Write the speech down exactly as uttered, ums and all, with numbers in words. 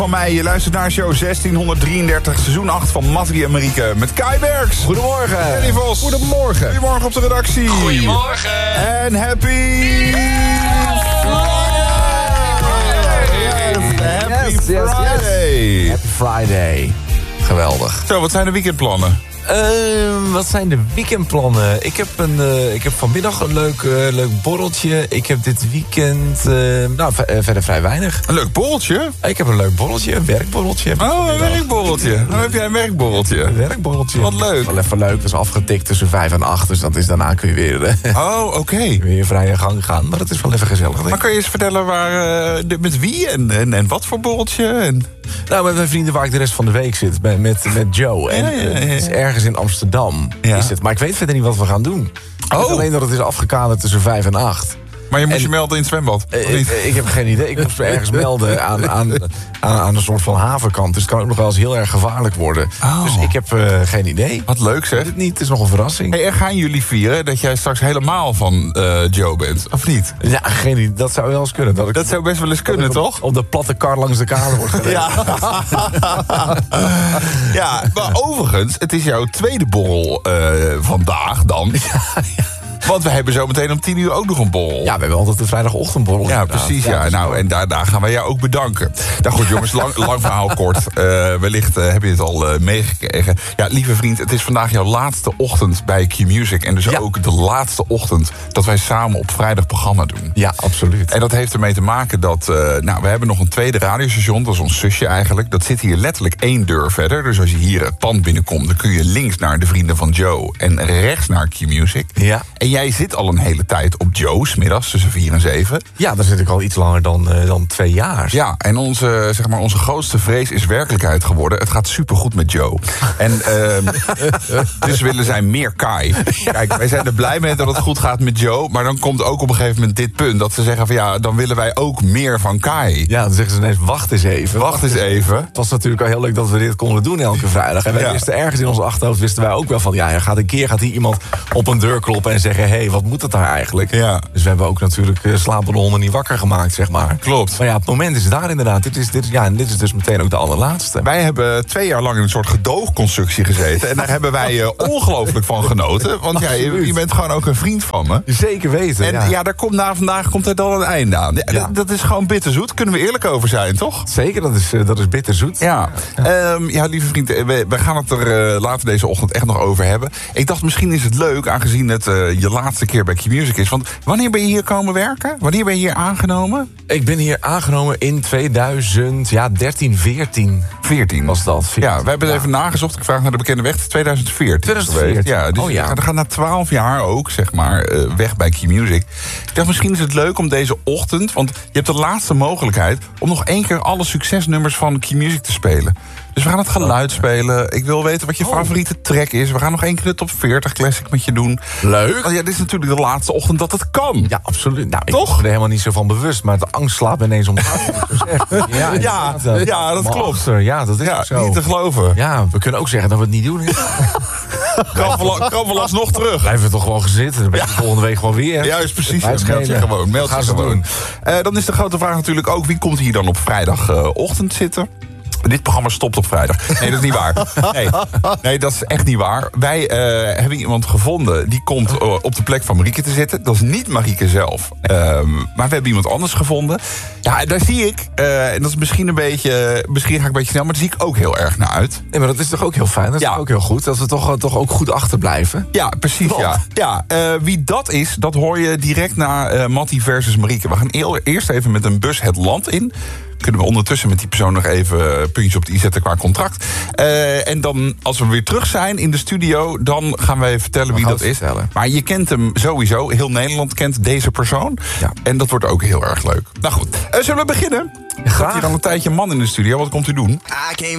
Van mij, je luistert naar show zestienhonderddrieëndertig, seizoen acht van Mattie en Marieke. Met Kai Berks. Goedemorgen. Danny Vos. Goedemorgen. Goedemorgen op de redactie. Goedemorgen. En happy Happy Yes, yes, Friday. yes. Happy Friday. Geweldig. Zo, wat zijn de weekendplannen? Uh, wat zijn de weekendplannen? Ik heb, een, uh, ik heb vanmiddag een leuk, uh, leuk borreltje. Ik heb dit weekend... Uh, nou, v- uh, verder vrij weinig. Een leuk borreltje? Ik heb een leuk borreltje, een werkborreltje. Heb ik Oh, een vanmiddag. werkborreltje. Dan heb jij een werkborreltje. Een werkborreltje. Wat leuk. Wel even leuk. Dat is afgetikt tussen vijf en acht. Dus dat is, daarna kun je weer, uh, Oh, oké. Okay. weer vrij in gang gaan. Maar dat is wel even gezellig. Denk ik. Maar kan je eens vertellen waar, uh, de, met wie en, en, en wat voor borreltje? En... Nou, met mijn vrienden waar ik de rest van de week zit. Met, met, met Joe. En Ja, ja, ja, ja. uh, het is ergens in Amsterdam. Ja. Is het. Maar ik weet verder niet wat we gaan doen. Ik weet Oh. alleen dat het is afgekaderd tussen vijf en acht. Maar je moest En- je melden in het zwembad, of Eh, niet? Ik, ik heb geen idee. Ik moest me ergens melden aan, aan, aan, aan een soort van havenkant. Dus het kan ook nog wel eens heel erg gevaarlijk worden. Oh. Dus ik heb uh, geen idee. Wat leuk, zeg. Weet het niet. Het is nog een verrassing. Hey, en gaan jullie vieren dat jij straks helemaal van uh, Joe bent? Of niet? Ja, geen idee. Dat zou wel eens kunnen. Dat, ik, Dat zou best wel eens kunnen, dat ik op- toch? Op de platte kar langs de kade wordt gereden. Ja. Ja, maar overigens, het is jouw tweede borrel uh, vandaag dan. Want we hebben zo meteen om tien uur ook nog een borrel. Ja, we hebben altijd de vrijdagochtendborrel. Ja, inderdaad. precies. Ja. dat is Nou, wel- en daar, daar gaan wij jou ook bedanken. Nou goed, jongens, lang, lang verhaal kort. Uh, wellicht uh, heb je het al uh, meegekregen. Ja, lieve vriend, het is vandaag jouw laatste ochtend bij Q-Music. En dus Ja. ook de laatste ochtend dat wij samen op vrijdag programma doen. Ja, absoluut. En dat heeft ermee te maken dat... Uh, nou, we hebben nog een tweede radiostation, dat is ons zusje eigenlijk. Dat zit hier letterlijk één deur verder. Dus als je hier het pand binnenkomt, dan kun je links naar de Vrienden van Joe... en rechts naar Q-Music. Ja. En jij zit al een hele tijd op Joe, 's middags tussen vier en zeven. Ja, daar zit ik al iets langer dan, uh, dan twee jaar. Ja, en onze, zeg maar, onze grootste vrees is werkelijkheid geworden. Het gaat supergoed met Joe. En uh, dus willen zij meer Kai. Kijk, wij zijn er blij mee dat het goed gaat met Joe. Maar dan komt ook op een gegeven moment dit punt. Dat ze zeggen van ja, dan willen wij ook meer van Kai. Ja, dan zeggen ze ineens, wacht eens even. Wacht eens even. Het was natuurlijk al heel leuk dat we dit konden doen elke vrijdag. En wij Ja. wisten ergens in ons achterhoofd, wisten wij ook wel van... ja, er gaat een keer gaat hier iemand op een deur kloppen en zeggen... hé, hey, wat moet het daar eigenlijk? Ja. Dus we hebben ook natuurlijk uh, slapende honden niet wakker gemaakt, zeg maar. Klopt. Maar ja, het moment is daar inderdaad. Dit is, dit, is- ja, en dit is dus meteen ook de allerlaatste. Wij hebben twee jaar lang in een soort gedoogconstructie gezeten. En daar hebben wij uh, ongelooflijk van genoten. Want ja, je, Absoluut. je bent gewoon ook een vriend van me. Zeker weten, En ja. ja, daar komt na vandaag komt er dan een einde aan. Ja, Ja. Dat, dat is gewoon bitterzoet. Kunnen we eerlijk over zijn, toch? Zeker, dat is, uh, dat is bitterzoet. Ja, ja. Um, ja lieve vriend, we, we gaan het er uh, later deze ochtend echt nog over hebben. Ik dacht, misschien is het leuk, aangezien het uh, je laatste keer bij Q-Music is. Want wanneer ben je hier komen werken? Wanneer ben je hier aangenomen? Ik ben hier aangenomen in tweeduizend dertien, veertien. veertien Was dat? veertien. Ja, we hebben het Ja. even nagezocht. Ik vraag naar de bekende weg. tweeduizend veertien. tweeduizend veertien. Ja, dus Oh ja. we gaan na twaalf jaar ook, zeg maar, uh, weg bij Q-Music. Ik dacht, misschien is het leuk om deze ochtend... want je hebt de laatste mogelijkheid... om nog één keer alle succesnummers van Q-Music te spelen. Dus we gaan het geluid spelen. Ik wil weten wat je Oh. favoriete track is. We gaan nog één keer de top veertig classic met je doen. Leuk. Want ja, dit is natuurlijk de laatste ochtend dat het kan. Ja, absoluut. Nou, ik Toch? ben me er helemaal niet zo van bewust, maar de angst slaat me ineens om het hart. moet ik zo zeggen. Ja, Ja, inderdaad. ja, dat Maar klopt. achter, Ja, dat is Ja, ook zo. niet te geloven. Ja, we kunnen ook zeggen dat we het niet doen. Krabbel alsnog terug. Blijven we toch gewoon zitten. Dan ben je de volgende week gewoon weer. Juist, precies. Wij Ja, meld je schelen. gewoon. Meld Gaan je ze gewoon. doen. Uh, dan is de grote vraag natuurlijk ook... wie komt hier dan op vrijdagochtend zitten? Dit programma stopt op vrijdag. Nee, dat is niet waar. Nee, nee dat is echt niet waar. Wij uh, hebben iemand gevonden die komt uh, op de plek van Marieke te zitten. Dat is niet Marieke zelf. Um, maar we hebben iemand anders gevonden. Ja, daar zie ik, uh, en dat is misschien een beetje... misschien ga ik een beetje snel, maar daar zie ik ook heel erg naar uit. Nee, maar dat is toch ook heel fijn. Dat is Ja. toch ook heel goed. Dat we toch, toch ook goed achterblijven. Ja, precies, Klopt. ja. ja uh, wie dat is, dat hoor je direct na uh, Mattie versus Marieke. We gaan eel- eerst even met een bus het land in. Kunnen we ondertussen met die persoon nog even puntjes op de i zetten qua contract. Uh, en dan, als we weer terug zijn in de studio... dan gaan wij vertellen wie gaan dat het is. vertellen. Maar je kent hem sowieso. Heel Nederland kent deze persoon. Ja. En dat wordt ook heel erg leuk. Nou goed, uh, zullen we beginnen? Er staat hier al een tijdje een man in de studio. Wat komt u doen? I came